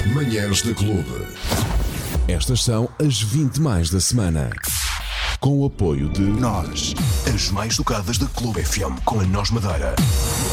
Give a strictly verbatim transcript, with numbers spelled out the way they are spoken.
Manhãs da Clube. Estas são as vinte mais da semana. Com o apoio de Nós, as mais tocadas da Clube F M, com a Nós Madeira.